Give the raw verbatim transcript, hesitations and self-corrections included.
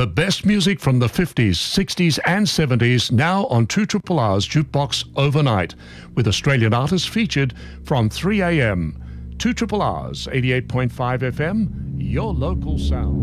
The best music from the fifties, sixties and seventies now on two Triple R's Jukebox Overnight, with Australian artists featured from three a m. two Triple R's eighty-eight point five F M, your local sound.